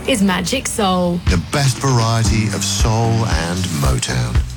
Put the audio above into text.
is Magic Soul. The best variety of soul and Motown.